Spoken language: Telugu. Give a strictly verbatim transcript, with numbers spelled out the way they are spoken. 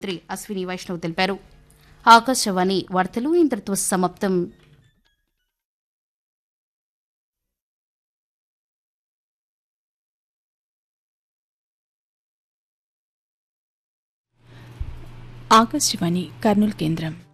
మంత్రి అశ్విని వైష్ణవ్ తెలిపారు. ఆకాశవాణి వార్తలు ఇంతటితో సమాప్తం. ఆకాశవాణి కర్నూలు కేంద్రం.